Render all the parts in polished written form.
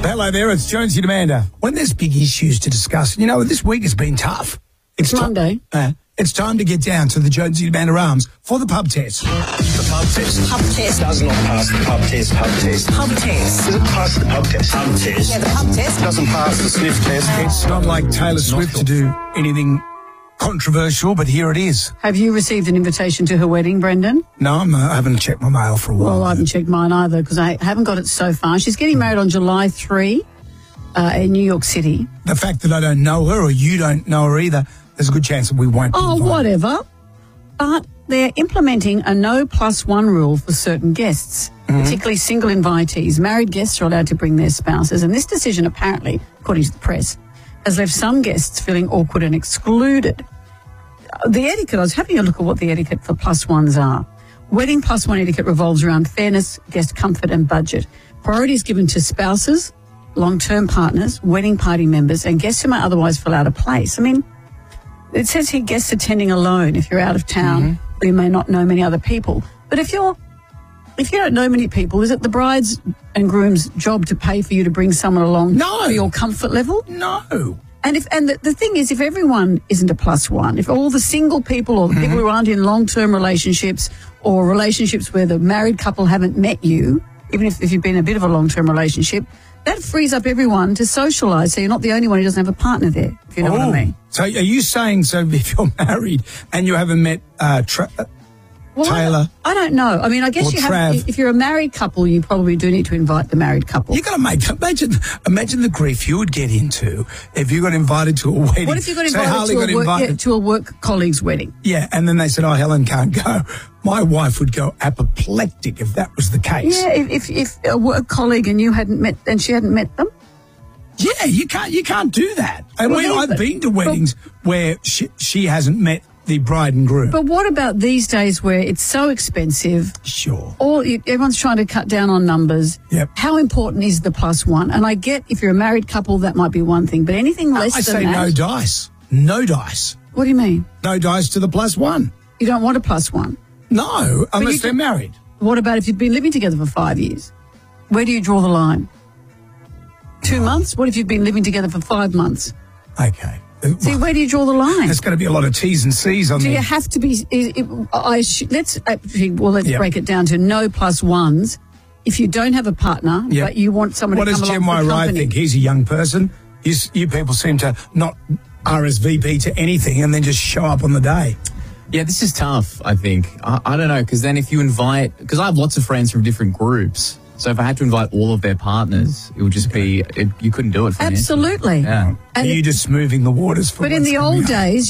Hello there, it's Jonesy and Amanda. When there's big issues to discuss, you know, this week has been tough. It's Monday. It's time to get down to the Jonesy and Amanda arms for the pub test. The pub test. Pub test. Does not pass the pub test. Pub test. Pub test. Does it pass the pub test? Pub test. Yeah, the pub test. Doesn't pass the sniff test. It's not like Taylor Swift to do anything controversial, but here it is. Have you received an invitation to her wedding, Brendan? No, I haven't checked my mail for a while. Well, I haven't checked mine either because I haven't got it so far. She's getting married on July 3 in New York City. The fact that I don't know her or you don't know her either, there's a good chance that we won't be invited. Whatever. But they're implementing a no +1 rule for certain guests, particularly single invitees. Married guests are allowed to bring their spouses, and this decision apparently, according to the press, has left some guests feeling awkward and excluded. The etiquette, I was having a look at what the etiquette for +1s are. Wedding +1 etiquette revolves around fairness, guest comfort and budget. Priority is given to spouses, long-term partners, wedding party members and guests who may otherwise fill out a place. I mean, it says here guests attending alone if you're out of town or you may not know many other people. But if you don't know many people, is it the bride's and groom's job to pay for you to bring someone along for your comfort level? No. And the thing is, if everyone isn't a +1, if all the single people or the people who aren't in long-term relationships or relationships where the married couple haven't met you, even if you've been in a bit of a long-term relationship, that frees up everyone to socialise so you're not the only one who doesn't have a partner there, if you know what I mean. So are you saying, if you're married and you haven't met Taylor? I don't know. I mean, I guess or you Trav. have. If you're a married couple, you probably do need to invite the married couple. You got to imagine the grief you would get into if you got invited to a wedding. What if you got invited to a work colleague's wedding? Yeah, and then they said, "Oh, Helen can't go." My wife would go apoplectic if that was the case. Yeah, if a work colleague and you hadn't met and she hadn't met them. Yeah, you can't do that. And I've been to weddings where she hasn't met the bride and groom. But what about these days where it's so expensive? Sure. Everyone's trying to cut down on numbers. Yep. How important is the +1? And I get if you're a married couple, that might be one thing. But anything less than that... I say no dice. No dice. What do you mean? No dice to the +1. You don't want a +1? No, unless they're married. What about if you've been living together for 5 years? Where do you draw the line? 2 months? What if you've been living together for 5 months? Okay. See, where do you draw the line? There's going to be a lot of T's and C's on there. Do you have to be... let's break it down to no +1s. If you don't have a partner, but you want someone to come along for company. What does Jem Wright think? He's a young person. You people seem to not RSVP to anything and then just show up on the day. Yeah, this is tough, I think. I don't know, because then if you invite... Because I have lots of friends from different groups. So if I had to invite all of their partners, it would just be... you couldn't do it financially. Absolutely. Yeah. And you're just smoothing the waters for... But in the old days,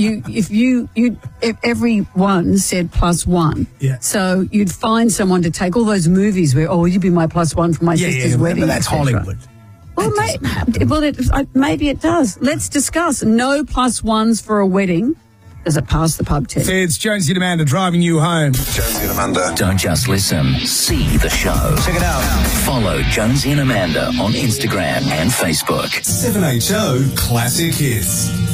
if everyone said +1, so you'd find someone to take all those movies where, you'd be my +1 for my sister's wedding. But that's Hollywood. Well, maybe it does. Let's discuss no +1s for a wedding. Does it pass the pub test? It's Jonesy and Amanda driving you home. Jonesy and Amanda. Don't just listen, see the show. Check it out. Follow Jonesy and Amanda on Instagram and Facebook. 7HO Classic Hits.